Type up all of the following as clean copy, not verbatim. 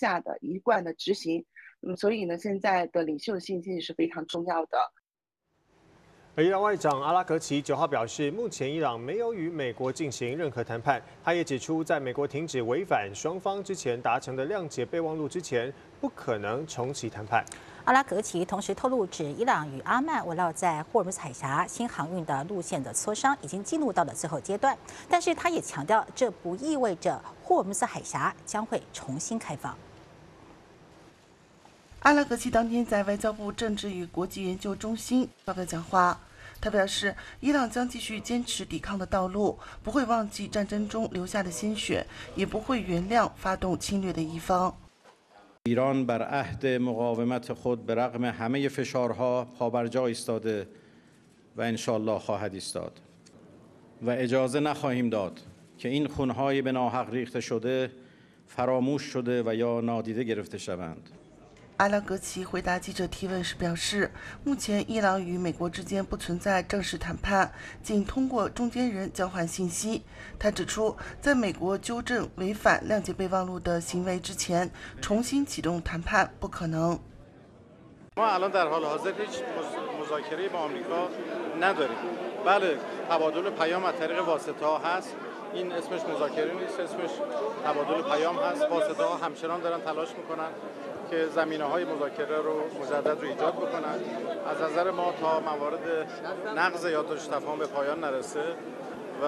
下的一贯的执行。所以呢，现在的领袖信心是非常重要的。 而伊朗外长阿拉格齐9号表示，目前伊朗没有与美国进行任何谈判。他也指出，在美国停止违反双方之前达成的谅解备忘录之前，不可能重启谈判。 阿拉格齐同时透露，指伊朗与阿曼围绕在霍尔木兹海峡新航运的路线的磋商已经进入到了最后阶段，但是他也强调，这不意味着霍尔木兹海峡将会重新开放。 阿拉格齐当天在外交部政治与国际研究中心发表讲话，他表示，伊朗将继续坚持抵抗的道路，不会忘记战争中流下的鲜血，也不会原谅发动侵略的一方。 ایران بر عهد مقاومت خود به رغم همه فشارها پابرجا ایستاده و انشالله خواهد ایستاد و اجازه نخواهیم داد که این خونهای به ناحق ریخته شده فراموش شده و یا نادیده گرفته شوند。 阿拉格齐回答记者提问时表示，目前伊朗与美国之间不存在正式谈判，仅通过中间人交换信息。他指出，在美国纠正违反谅解备忘录的行为之前，重新启动谈判不可能。 ما الان در حال حاضر هیچ مذاکره با آمریکا نداریم. بله، تبادل پیام از طریق واسطه‌ها هست. این اسمش مذاکره نیست، اسمش تبادل پیام هست. واسطه‌ها همچنان دارن تلاش میکنن که زمینه‌های مذاکره رو مجدد رو ایجاد بکنن. از نظر ما تا موارد نقض یادداشت تفاهم به پایان نرسه و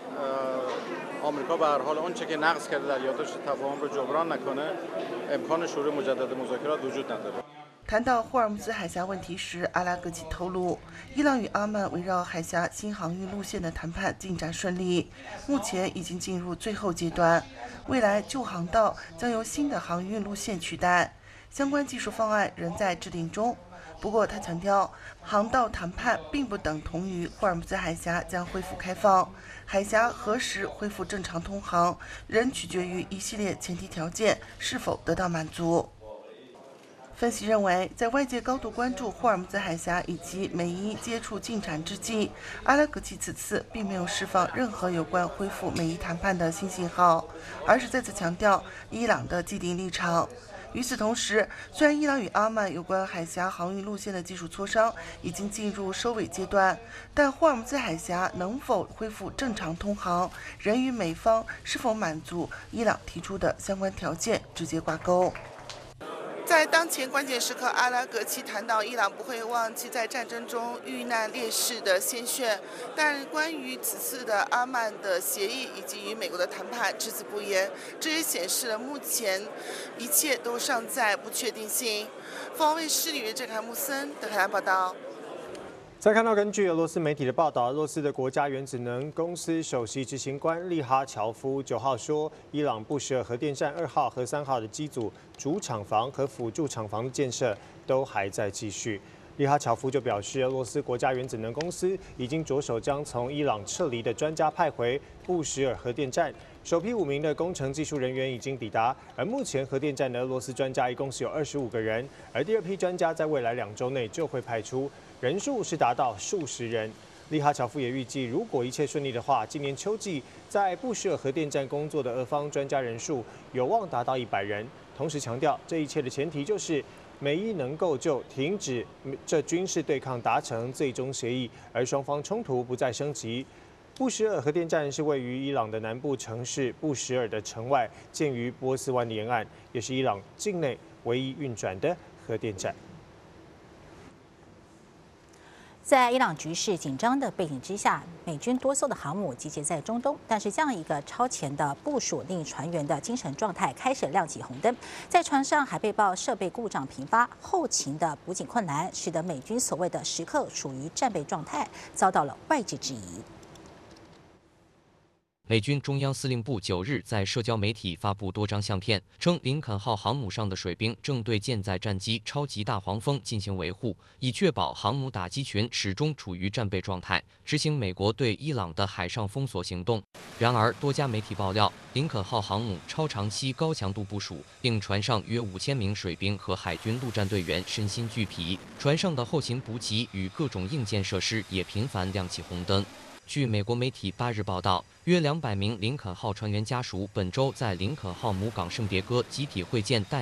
آمریکا به هر حال آنچه که نقض کرده در یادداشت تفاهم رو جبران نکنه، امکان شروع مجدد مذاکرات وجود نداره. 谈到霍尔木兹海峡问题时，阿拉格齐透露，伊朗与阿曼围绕海峡新航运路线的谈判进展顺利，目前已经进入最后阶段，未来旧航道将由新的航运路线取代，相关技术方案仍在制定中。不过，他强调，航道谈判并不等同于霍尔木兹海峡将恢复开放，海峡何时恢复正常通航，仍取决于一系列前提条件是否得到满足。分析认为，在外界高度关注霍尔木兹海峡以及美伊接触进展之际，阿拉格齐此次并没有释放任何有关恢复美伊谈判的新信号，而是再次强调伊朗的既定立场。与此同时，虽然伊朗与阿曼有关海峡航运路线的技术磋商已经进入收尾阶段，但霍尔木兹海峡能否恢复正常通航，仍与美方是否满足伊朗提出的相关条件直接挂钩。在当前关键时刻，阿拉格齐谈到伊朗不会忘记在战争中遇难烈士的鲜血，但关于此次的阿曼的协议以及与美国的谈判只字不言，这也显示了目前一切都尚在不确定性。凤凰卫视女郑凯木森德黑兰报道。 再看到，根据俄罗斯媒体的报道，俄罗斯的国家原子能公司首席执行官利哈乔夫9号说，伊朗布什尔核电站2号和3号的机组、主厂房和辅助厂房的建设都还在继续。利哈乔夫就表示，俄罗斯国家原子能公司已经着手将从伊朗撤离的专家派回布什尔核电站，首批5名的工程技术人员已经抵达，而目前核电站的俄罗斯专家一共是有25个人，而第2批专家在未来2周内就会派出。人数是达到数十人。利哈乔夫也预计，如果一切顺利的话，今年秋季在布什尔核电站工作的俄方专家人数有望达到100人。同时强调，这一切的前提就是美伊能够就停止这军事对抗达成最终协议，而双方冲突不再升级。布什尔核电站是位于伊朗的南部城市布什尔的城外，建于波斯湾的沿岸，也是伊朗境内唯一运转的核电站。 在伊朗局势紧张的背景之下，美军多艘的航母集结在中东，但是这样一个超前的部署令船员的精神状态开始亮起红灯。在船上还被曝设备故障频发，后勤的补给困难，使得美军所谓的时刻处于战备状态，遭到了外界质疑。 美军中央司令部9日在社交媒体发布多张相片，称林肯号航母上的水兵正对舰载战机超级大黄蜂进行维护，以确保航母打击群始终处于战备状态，执行美国对伊朗的海上封锁行动。然而，多家媒体爆料，林肯号航母超长期高强度部署，并船上约5000名水兵和海军陆战队员身心俱疲，船上的后勤补给与各种硬件设施也频繁亮起红灯。据美国媒体8日报道，约200名林肯号船员家属本周在林肯号母港圣迭戈集体会见代